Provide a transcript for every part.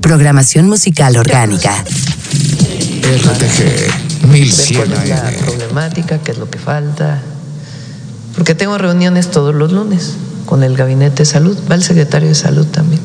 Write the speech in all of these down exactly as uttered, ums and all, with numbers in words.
Programación musical orgánica. R T G mil cien ver cuál es la problemática, qué es lo que falta. Porque tengo reuniones todos los lunes con el Gabinete de Salud, va el secretario de Salud también.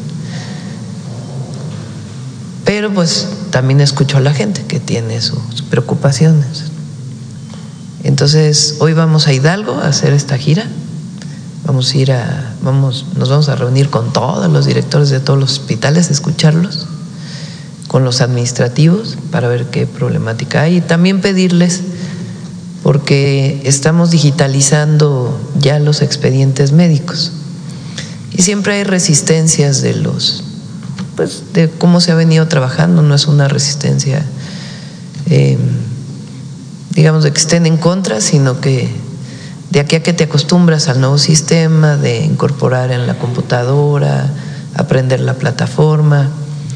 Pero pues también escucho a la gente que tiene sus preocupaciones. Entonces, hoy vamos a Hidalgo a hacer esta gira. Vamos a ir a, vamos, nos vamos a reunir con todos los directores de todos los hospitales, escucharlos, con los administrativos para ver qué problemática hay y también pedirles, porque estamos digitalizando ya los expedientes médicos y siempre hay resistencias de los, pues de cómo se ha venido trabajando, no es una resistencia, eh, digamos, de que estén en contra, sino que de aquí a que te acostumbras al nuevo sistema, de incorporar en la computadora, aprender la plataforma.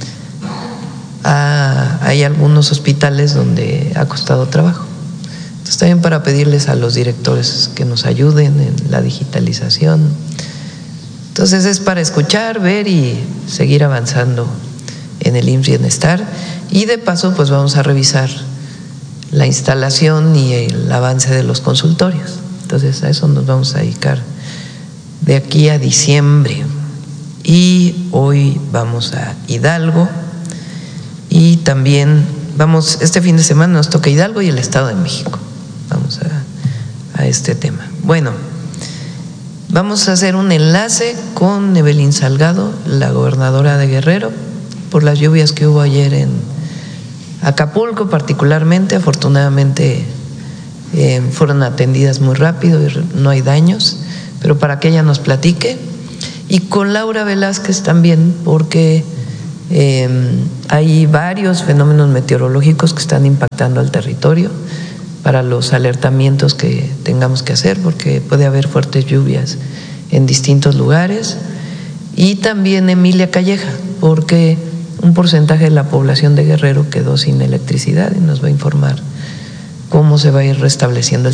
Ah, hay algunos hospitales donde ha costado trabajo. Entonces también para pedirles a los directores que nos ayuden en la digitalización. Entonces es para escuchar, ver y seguir avanzando en el I M S S Bienestar. Y de paso pues vamos a revisar la instalación y el avance de los consultorios. Entonces a eso nos vamos a dedicar de aquí a diciembre. Y hoy vamos a Hidalgo y también vamos, este fin de semana nos toca Hidalgo y el Estado de México. Vamos a, a este tema. Bueno, vamos a hacer un enlace con Evelyn Salgado, la gobernadora de Guerrero, por las lluvias que hubo ayer en Acapulco particularmente. Afortunadamente Eh, fueron atendidas muy rápido y no hay daños, pero para que ella nos platique, y con Laura Velázquez también, porque eh, hay varios fenómenos meteorológicos que están impactando al territorio, para los alertamientos que tengamos que hacer, porque puede haber fuertes lluvias en distintos lugares, y también Emilia Calleja, porque un porcentaje de la población de Guerrero quedó sin electricidad y nos va a informar cómo se va a ir restableciendo el